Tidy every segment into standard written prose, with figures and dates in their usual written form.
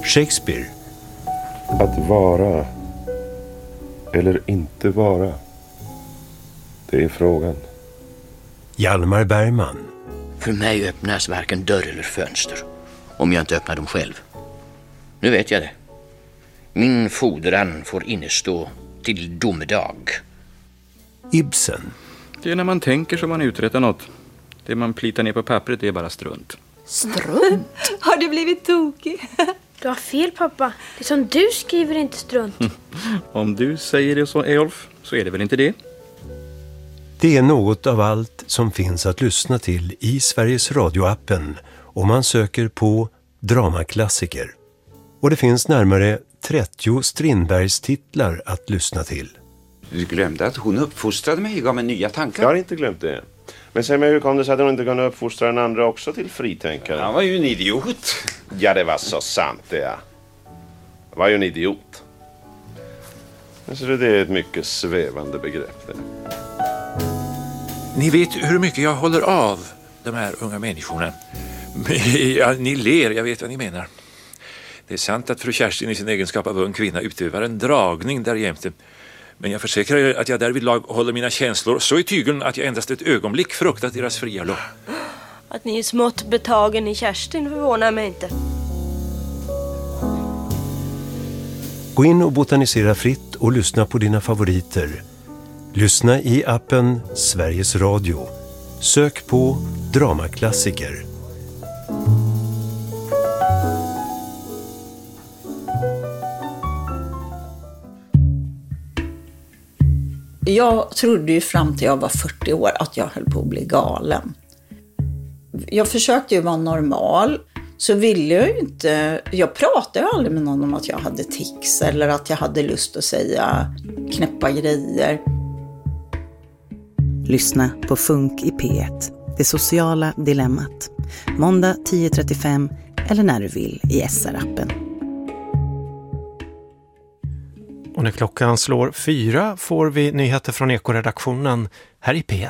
Shakespeare. Att vara eller inte vara, det är frågan. Hjalmar Bergman. För mig öppnas varken dörr eller fönster om jag inte öppnar dem själv. Nu vet jag det. Min fordran får innestå till domedag. Ibsen. Det är när man tänker som man uträttar något. Det man plitar ner på pappret är bara strunt. Strunt? Har du blivit tokig? Du har fel, pappa. Det som du skriver är inte strunt. Om du säger det så, Eolf, så är det väl inte det? Det är något av allt som finns att lyssna till i Sveriges Radio-appen om man söker på dramaklassiker. Och det finns närmare 30 Strindbergs titlar att lyssna till. Du glömde att hon uppfostrade mig och gav mig nya tankar. Jag har inte glömt det. Men säg mig, hur kom det sig att hon inte kunde uppfostra den andra också till fritänkare? Han var ju en idiot. Ja, det var så sant det. Jag var ju en idiot. Men så det är ett mycket svävande begrepp det. Ni vet hur mycket jag håller av de här unga människorna. Ja, ni ler, jag vet vad ni menar. Det är sant att fru Kerstin i sin egenskap av ung kvinna utövar en dragning därjämte. Men jag försäkrar er att jag därvidlag håller mina känslor så i tygeln att jag endast ett ögonblick fruktat deras fria lopp. Att ni är smått betagen i Kerstin förvånar mig inte. Gå in och botanisera fritt och lyssna på dina favoriter. Lyssna i appen Sveriges Radio. Sök på dramaklassiker. Jag trodde ju fram till jag var 40 år att jag höll på att bli galen. Jag försökte ju vara normal, så ville jag ju inte... Jag pratade ju aldrig med någon om att jag hade tics eller att jag hade lust att säga knäppa grejer. Lyssna på Funk i P1, det sociala dilemmat. Måndag 10.35 eller när du vill i SR-appen. Och när klockan slår 4 får vi nyheter från Ekoredaktionen här i P1.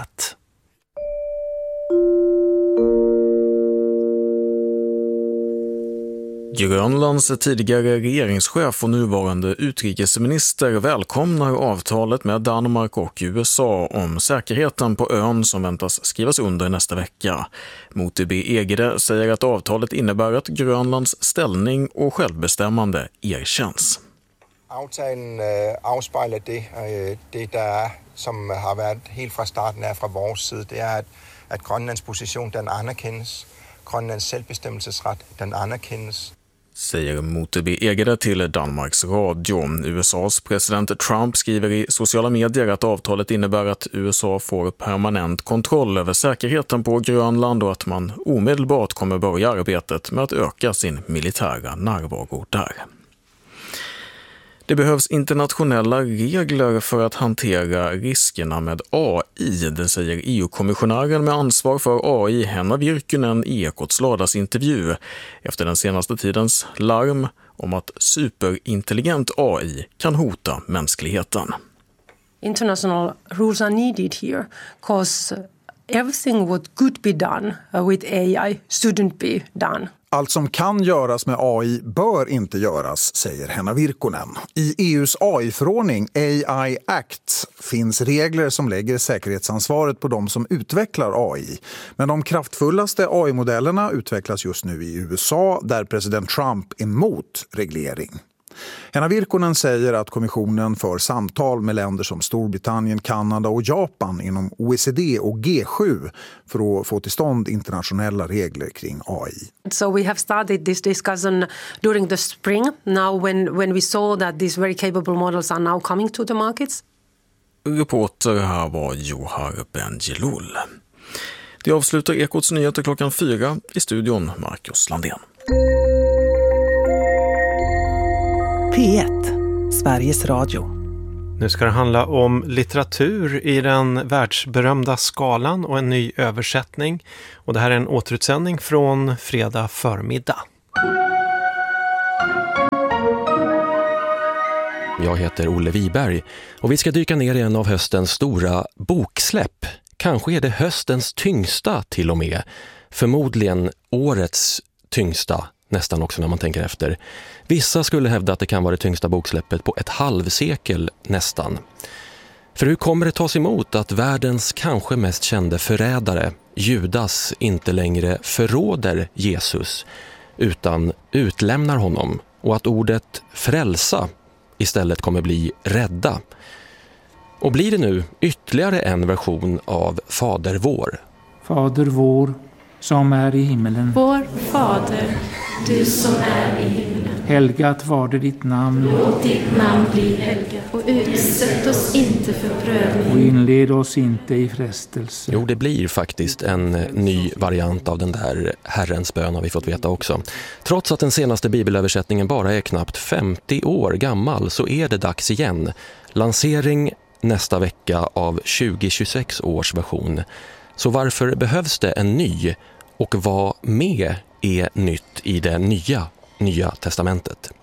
Grönlands tidigare regeringschef och nuvarande utrikesminister välkomnar avtalet med Danmark och USA om säkerheten på ön som väntas skrivas under nästa vecka. Moteby Egede säger att avtalet innebär att Grönlands ställning och självbestämmande erkänns. Aftalen afspejler det der som har varit helt från starten är från vår sida, det är att Grönlands position den anerkänns, Grönlands självbestämmelsesrätt den anerkänns. Säger Moteby Egede till Danmarks Radio. USAs president Trump skriver i sociala medier att avtalet innebär att USA får permanent kontroll över säkerheten på Grönland och att man omedelbart kommer börja arbetet med att öka sin militära närvaro där. Det behövs internationella regler för att hantera riskerna med AI, det säger EU-kommissionären med ansvar för AI Henna Virkkunen i Ekots lördagsintervju efter den senaste tidens larm om att superintelligent AI kan hota mänskligheten. International rules are needed here because everything what could be done with AI shouldn't be done. Allt som kan göras med AI bör inte göras, säger Henna Virkkunen. I EUs AI-förordning AI Act finns regler som lägger säkerhetsansvaret på de som utvecklar AI. Men de kraftfullaste AI-modellerna utvecklas just nu i USA där president Trump är emot reglering. Henna Virkkunen säger att kommissionen för samtal med länder som Storbritannien, Kanada och Japan inom OECD och G7 för att få till stånd internationella regler kring AI. So we have started this discussion during the spring now when we saw that these very capable models are now coming to the markets. Reporter här var Johar Bendjelloul. Det avslutar Ekots nyheter klockan 4 i studion Marcus Landén. P1, Sveriges Radio. Nu ska det handla om litteratur i den världsberömda skalan och en ny översättning. Och det här är en återutsändning från fredag förmiddag. Jag heter Olle Wiberg och vi ska dyka ner i en av höstens stora boksläpp. Kanske är det höstens tyngsta till och med. Förmodligen årets tyngsta nästan också när man tänker efter. Vissa skulle hävda att det kan vara det tyngsta boksläppet på ett halvsekel nästan. För hur kommer det tas emot att världens kanske mest kände förrädare, Judas, inte längre förråder Jesus utan utlämnar honom, och att ordet frälsa istället kommer bli rädda? Och blir det nu ytterligare en version av Fader vår? Fader vår, som är i himmelen. Vår Fader, du som är i himmelen. Helgat var det ditt namn. Låt ditt namn bli helgat. Och utsätt oss inte för prövning. Och inled oss inte i frestelse. Jo, det blir faktiskt en ny variant av den där Herrens bön, har vi fått veta också. Trots att den senaste bibelöversättningen bara är knappt 50 år gammal så är det dags igen. Lansering nästa vecka av 2026 års version. Så varför behövs det en ny? Och vad med är nytt i det nya testamentet?